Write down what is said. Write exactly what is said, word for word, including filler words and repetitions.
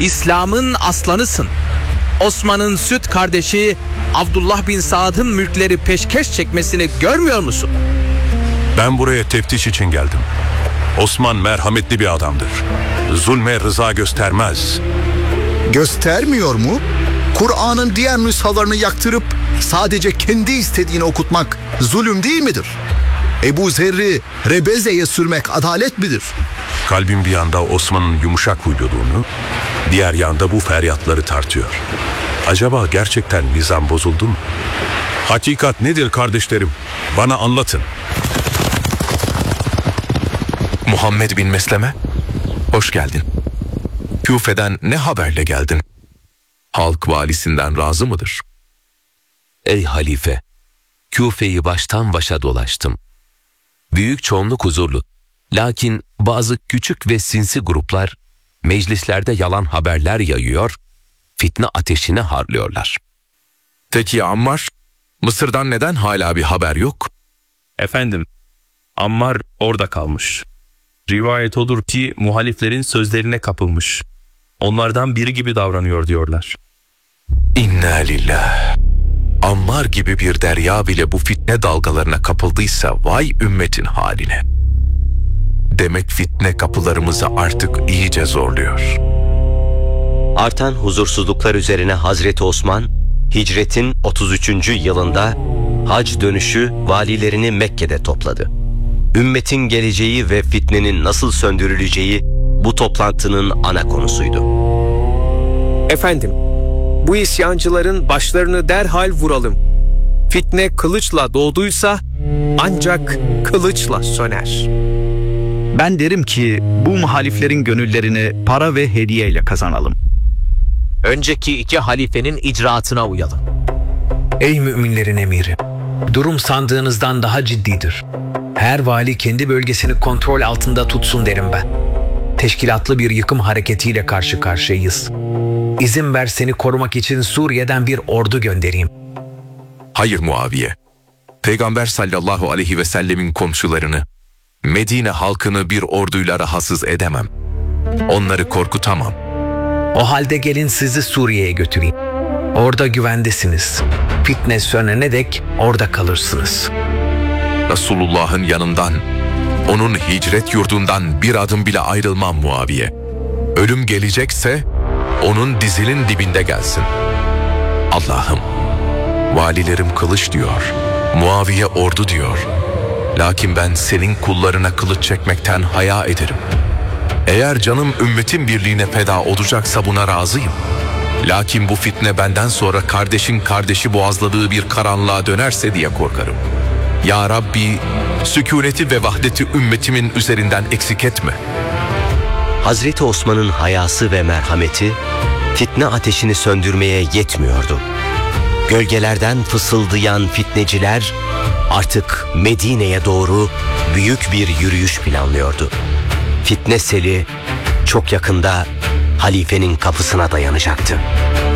İslam'ın aslanısın. Osman'ın süt kardeşi Abdullah bin Saad'ın mülkleri peşkeş çekmesini görmüyor musun? Ben buraya teftiş için geldim. Osman merhametli bir adamdır. Zulme rıza göstermez. Göstermiyor mu? Kur'an'ın diğer nüshalarını yaktırıp sadece kendi istediğini okutmak zulüm değil midir? Ebu Zer'i Rebeze'ye sürmek adalet midir? Kalbim bir yanda Osman'ın yumuşak huyluluğunu, diğer yanda bu feryatları tartıyor. Acaba gerçekten nizam bozuldu mu? Hakikat nedir kardeşlerim? Bana anlatın. Muhammed bin Mesleme, hoş geldin. Küfe'den ne haberle geldin? Halk valisinden razı mıdır? Ey halife, Küfe'yi baştan başa dolaştım. Büyük çoğunluk huzurlu. Lakin bazı küçük ve sinsi gruplar meclislerde yalan haberler yayıyor, fitne ateşine harlıyorlar. Peki ya Ammar, Mısır'dan neden hala bir haber yok? Efendim, Ammar orada kalmış. Rivayet olur ki muhaliflerin sözlerine kapılmış. Onlardan biri gibi davranıyor diyorlar. İnna lillah. Ammar gibi bir derya bile bu fitne dalgalarına kapıldıysa vay ümmetin haline. Demek fitne kapılarımızı artık iyice zorluyor. Artan huzursuzluklar üzerine Hazreti Osman, hicretin otuz üçüncü yılında hac dönüşü valilerini Mekke'de topladı. Ümmetin geleceği ve fitnenin nasıl söndürüleceği bu toplantının ana konusuydu. Efendim, bu isyancıların başlarını derhal vuralım. Fitne kılıçla doğduysa ancak kılıçla söner. Ben derim ki bu muhaliflerin gönüllerini para ve hediyeyle kazanalım. Önceki iki halifenin icraatına uyalım. Ey müminlerin emiri! Durum sandığınızdan daha ciddidir. Her vali kendi bölgesini kontrol altında tutsun derim ben. Teşkilatlı bir yıkım hareketiyle karşı karşıyayız. İzin ver seni korumak için Suriye'den bir ordu göndereyim. Hayır Muaviye. Peygamber sallallahu aleyhi ve sellemin komşularını, Medine halkını bir orduyla rahatsız edemem. Onları korkutamam. O halde gelin sizi Suriye'ye götüreyim. Orada güvendesiniz. Fitne sönene dek orada kalırsınız. Resulullah'ın yanından, onun hicret yurdundan bir adım bile ayrılmam Muaviye. Ölüm gelecekse onun dizinin dibinde gelsin. Allah'ım, valilerim kılıç diyor, Muaviye ordu diyor. Lakin ben senin kullarına kılıç çekmekten haya ederim. Eğer canım ümmetin birliğine feda olacaksa buna razıyım. Lakin bu fitne benden sonra kardeşin kardeşi boğazladığı bir karanlığa dönerse diye korkarım. Ya Rabbi, sükuneti ve vahdeti ümmetimin üzerinden eksik etme. Hazreti Osman'ın hayası ve merhameti fitne ateşini söndürmeye yetmiyordu. Gölgelerden fısıldayan fitneciler artık Medine'ye doğru büyük bir yürüyüş planlıyordu. Fitne seli çok yakında halifenin kapısına dayanacaktı.